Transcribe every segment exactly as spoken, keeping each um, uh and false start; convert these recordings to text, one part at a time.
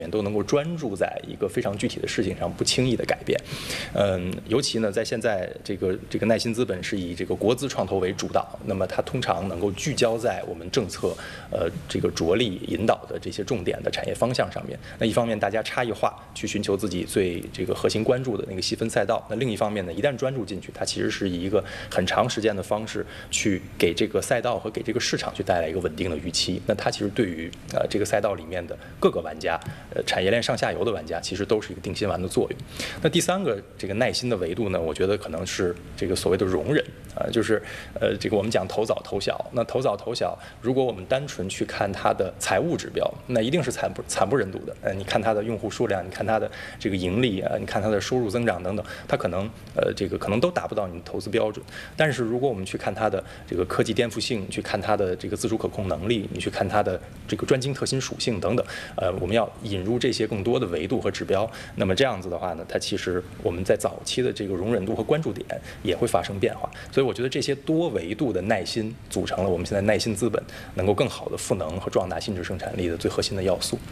都能够专注在一个非常具体的事情上，不轻易的改变。嗯，尤其呢，在现在这个这个耐心资本是以这个国资创投为主导，那么它通常能够聚焦在我们政策呃这个着力引导的这些重点的产业方向上面。那一方面，大家差异化去寻求自己最这个核心关注的那个细分赛道；那另一方面呢，一旦专注进去，它其实是以一个很长时间的方式去给这个赛道和给这个市场去带来一个稳定的预期。那它其实对于呃这个赛道里面的各个玩家。呃，产业链上下游的玩家其实都是一个定心丸的作用。那第三个这个耐心的维度呢，我觉得可能是这个所谓的容忍啊、呃，就是呃，这个我们讲投早投小。那投早投小，如果我们单纯去看它的财务指标，那一定是惨不惨不忍睹的。呃，你看它的用户数量，你看它的这个盈利啊，你看它的收入增长等等，它可能呃这个可能都达不到你的投资标准。但是如果我们去看它的这个科技颠覆性，去看它的这个自主可控能力，你去看它的这个专精特新属性等等，呃，我们要引入这些更多的维度和指标，那么这样子的话呢，它其实我们在早期的这个容忍度和关注点也会发生变化。所以我觉得这些多维度的耐心组成了我们现在耐心资本能够更好的赋能和壮大新质生产力的最核心的要素。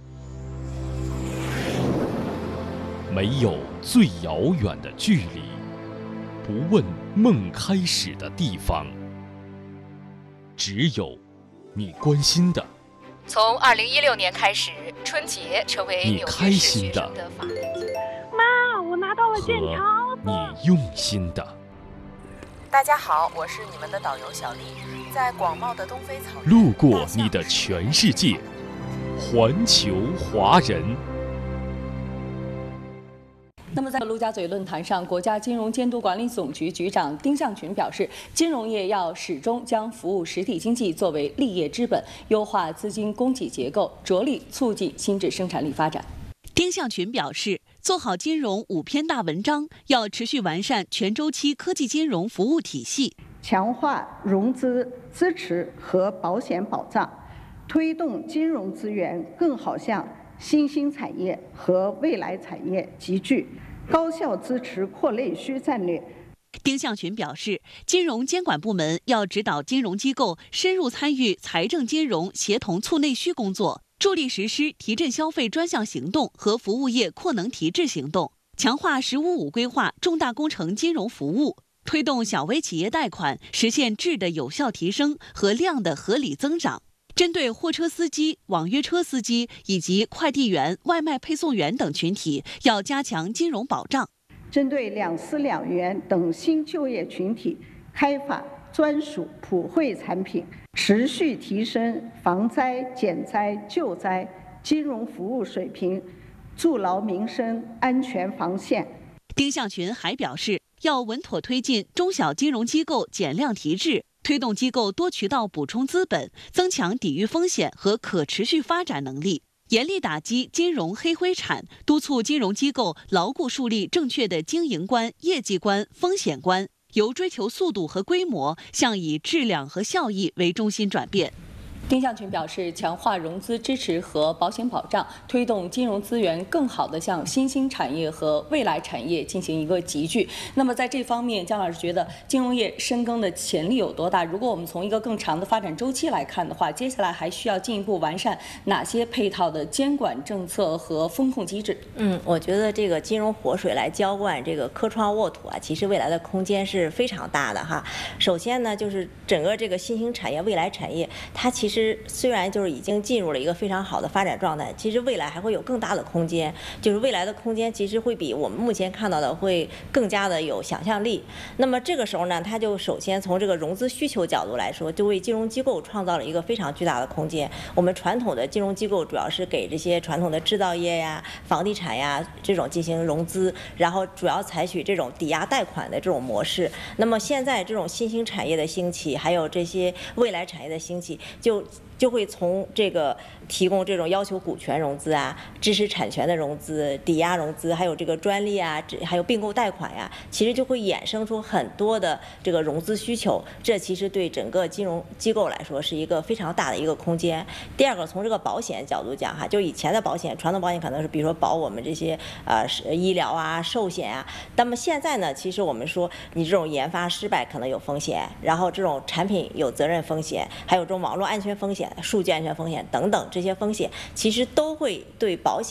没有最遥远的距离，不问梦开始的地方，只有你关心的。 从二零一六年开始，春节成为你纽约市开心的学生的法定节日。 妈，我拿到了健和康你用心的。 大家好，我是你们的导游小丽，在广袤的东非草原， 路过你的全世界，环球华人。 那么，在陆家嘴论坛上，国家金融监督管理总局局长丁向群表示，金融业要始终将服务实体经济作为立业之本，优化资金供给结构，着力促进新质生产力发展。 丁向群表示，做好金融五篇大文章，要持续完善全周期科技金融服务体系， 强化融资支持和保险保障，推动金融资源更好向新兴产业和未来产业集聚，高效支持扩内需战略。 丁向群表示，金融监管部门要指导金融机构深入参与财政金融协同促内需工作，助力实施提振消费专项行动和服务业扩能提质行动，强化“十五五”规划重大工程金融服务，推动小微企业贷款实现质的有效提升和量的合理增长。针对货车司机、网约车司机以及快递员、外卖配送员等群体，要加强金融保障。 针对两司两园等新就业群体，开发专属普惠产品，持续提升防灾、减灾、救灾金融服务水平，筑牢民生安全防线。 丁向群还表示，要稳妥推进中小金融机构减量提质，推动机构多渠道补充资本，增强抵御风险和可持续发展能力，严厉打击金融黑灰产，督促金融机构牢固树立正确的经营观、业绩观、风险观，由追求速度和规模向以质量和效益为中心转变。 丁向群表示，强化融资支持和保险保障，推动金融资源更好地向新兴产业和未来产业进行一个集聚。那么在这方面，姜老师觉得金融业深耕的潜力有多大？如果我们从一个更长的发展周期来看的话，接下来还需要进一步完善哪些配套的监管政策和风控机制？ 嗯，我觉得这个金融活水来浇灌这个科创沃土啊，其实未来的空间是非常大的哈。首先呢，就是整个这个新兴产业、未来产业，它其实虽然就是已经进入了一个非常好的发展状态，其实未来还会有更大的空间，就是未来的空间其实会比我们目前看到的会更加的有想象力。那么这个时候呢，它就首先从这个融资需求角度来说，就为金融机构创造了一个非常巨大的空间。我们传统的金融机构主要是给这些传统的制造业呀、房地产呀这种进行融资，然后主要采取这种抵押贷款的这种模式。那么现在这种新兴产业的兴起，还有这些未来产业的兴起，就就会从这个提供这种要求股权融资啊、知识产权的融资、抵押融资，还有这个专利啊，还有并购贷款呀，其实就会衍生出很多的这个融资需求。这其实对整个金融机构来说是一个非常大的一个空间。第二个，从这个保险角度讲哈，就以前的保险，传统保险可能是比如说保我们这些呃医疗啊、寿险啊，那么现在呢，其实我们说你这种研发失败可能有风险，然后这种产品有责任风险，还有这种网络安全风险。 数据安全风险等等这些风险，其实都会对保险